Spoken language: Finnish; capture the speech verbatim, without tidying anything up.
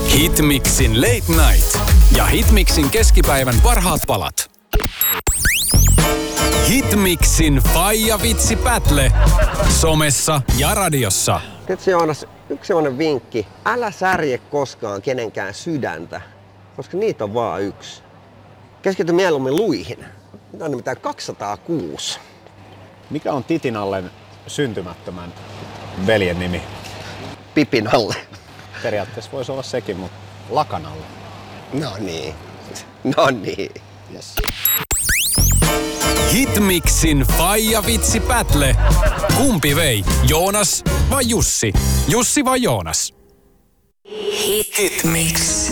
Hitmixin Late Night ja Hitmixin keskipäivän parhaat palat. Hitmixin Faija Vitsi Battle somessa ja radiossa. Tiedätkö Joonas, yksi sellainen vinkki. Älä särje koskaan kenenkään sydäntä, koska niitä on vaan yksi. Keskity mieluummin luihin. Mitä on nimittäin kaksisataakuusi. Mikä on Titinallen syntymättömän veljen nimi? Pipinalle. Periaatteessa voisi olla sekin, mutta Lakanalle. No niin. No niin. Yes. Hitmixin Faija Vitsi Battle. Kumpi vei? Joonas vai Jussi? Jussi vai Joonas? Hit, Hitmix.